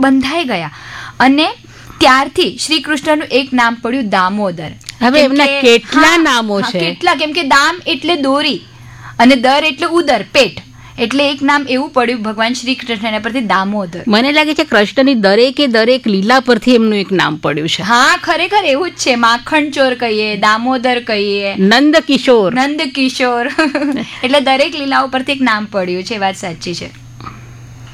બંધાઈ ગયા અને ત્યારથી શ્રી કૃષ્ણનું એક નામ પડ્યું દામોદર. હવે એમના કેટલા નામો છે, કેટલા, કેમ કે દામ એટલે દોરી અને દર એટલે ઉદર, પેટ, એટલે એક નામ એવું પડ્યું ભગવાન શ્રી કૃષ્ણ પરથી દામોદર. મને લાગે છે કૃષ્ણની દરેક લીલા પરથી એમનું એક નામ પડ્યું છે. હા, ખરેખર એવું જ છે. માખણ ચોર કહીએ, દામોદર કહીએ, નંદ કિશોર એટલે દરેક લીલાઓ પરથી એક નામ પડ્યું છે. વાત સાચી છે.